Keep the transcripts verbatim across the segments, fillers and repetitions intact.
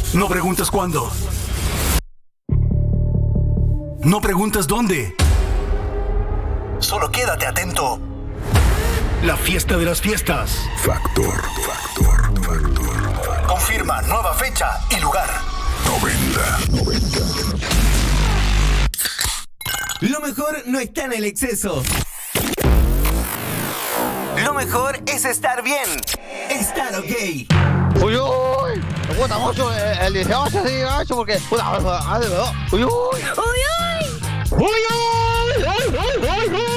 No preguntas cuándo. No preguntas dónde. Solo quédate atento. La fiesta de las fiestas. Factor, factor, factor. Confirma nueva fecha y lugar. noventa, noventa. Lo mejor no está en el exceso. Lo mejor es estar bien. Estar ok. Uy, uy, me gusta mucho el dieciocho, dieciocho, porque... Uy, uy, uy. ¡Uy, uy! ¡Uy, uy! ¡Uy, uy, uy!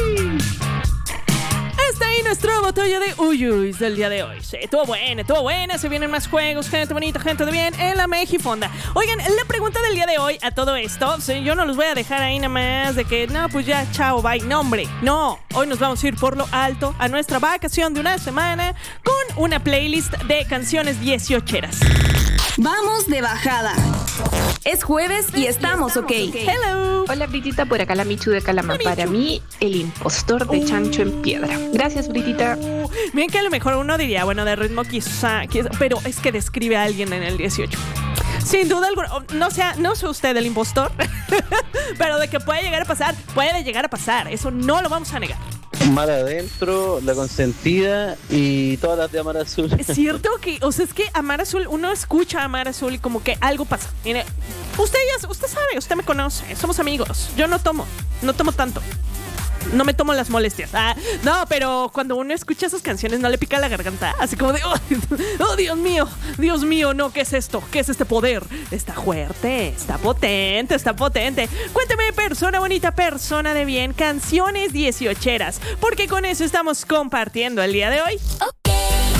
Está ahí nuestra batalla de Uy, uy del día de hoy. Sí, estuvo buena, estuvo buena. Se vienen más juegos, gente bonita, gente de bien en la Mejifonda. Oigan, la pregunta del día de hoy a todo esto, sí, yo no los voy a dejar ahí nada más de que, no, pues ya, chao, bye. No, hombre, no. Hoy nos vamos a ir por lo alto a nuestra vacación de una semana con una playlist de canciones dieciocheras. Vamos de bajada. Es jueves y estamos ok. Hello. Hola, Britita, por acá la Michu de Calama. Para mí, el impostor de Chancho en Piedra. Gracias, Britita. Uh, miren que a lo mejor uno diría, bueno, de ritmo quizá, quizá, pero es que describe a alguien en el dieciocho. Sin duda alguna, no sea, no sea usted el impostor, pero de que puede llegar a pasar, puede llegar a pasar. Eso no lo vamos a negar. Mar Adentro, La Consentida y todas las de Amar Azul. Es cierto que, o sea, es que Amar Azul, uno escucha a Amar Azul y como que algo pasa. Mire, usted ya, usted sabe, usted me conoce, somos amigos. Yo no tomo, no tomo tanto. No me tomo las molestias. Ah, no, pero cuando uno escucha esas canciones no le pica la garganta. Así como de, oh, oh, Dios mío, Dios mío, no, ¿qué es esto? ¿Qué es este poder? Está fuerte, está potente, está potente. Cuénteme, persona bonita, persona de bien, canciones dieciocheras, porque con eso estamos compartiendo el día de hoy.